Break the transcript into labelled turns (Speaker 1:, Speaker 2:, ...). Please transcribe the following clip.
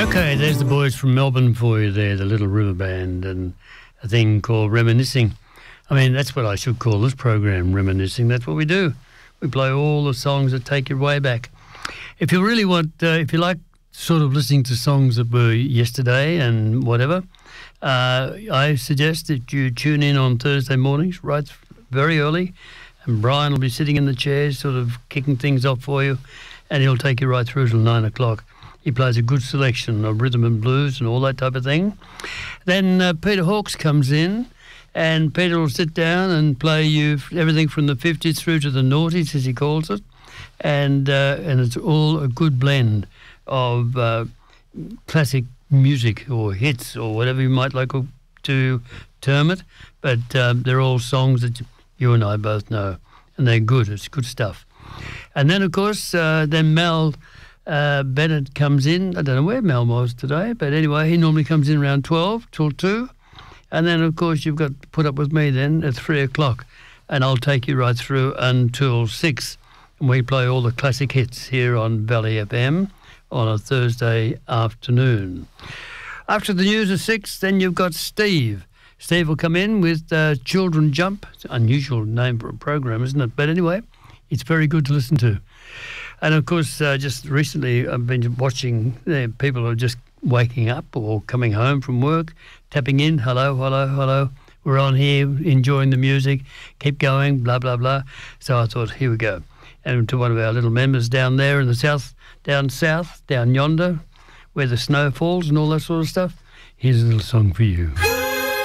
Speaker 1: Okay, there's the boys from Melbourne for you there, the Little River Band, and a thing called Reminiscing. I mean, that's what I should call this program, Reminiscing. That's what we do. We play all the songs that take you way back. If you really want, if you like sort of listening to songs that were yesterday and whatever, I suggest that you tune in on Thursday mornings, right very early, and Brian will be sitting in the chair sort of kicking things off for you, and he'll take you right through till 9 o'clock. He plays a good selection of rhythm and blues and all that type of thing. Then Peter Hawkes comes in, and Peter will sit down and play you everything from the 50s through to the noughties, as he calls it, and it's all a good blend of classic music or hits or whatever you might like to term it, but they're all songs that you and I both know, and they're good. It's good stuff. And then, of course, then Mel Bennett comes in. I don't know where Mel was today, but anyway, he normally comes in around 12 till 2. And then, of course, you've got to put up with me then at 3 o'clock, and I'll take you right through until 6. And we play all the classic hits here on Valley FM on a Thursday afternoon. After the news at 6, then you've got Steve. Steve will come in with Children Jump. It's an unusual name for a program, isn't it? But anyway, it's very good to listen to. And, of course, just recently I've been watching people who are just waking up or coming home from work, tapping in, hello, hello, hello. We're on here enjoying the music, keep going, blah, blah, blah. So I thought, here we go. And to one of our little members down there in the south, down yonder, where the snow falls and all that sort of stuff, here's a little song for you.